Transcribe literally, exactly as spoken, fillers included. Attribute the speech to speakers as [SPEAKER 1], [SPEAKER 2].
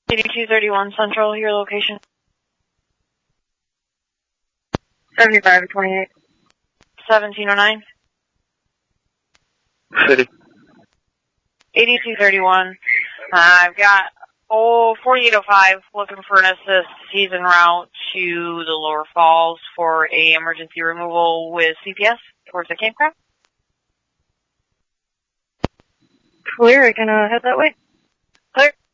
[SPEAKER 1] eighty-two thirty-one Central, your location. seventy-five twenty-eight. seventeen oh nine.
[SPEAKER 2] City.
[SPEAKER 1] eighty-two thirty-one. Uh, I've got, oh, forty-eight oh five looking for an assist. He's en route to the Lower Falls for a emergency removal with C P S towards the campground.
[SPEAKER 3] Clear, I can uh, head that way.
[SPEAKER 1] Clear.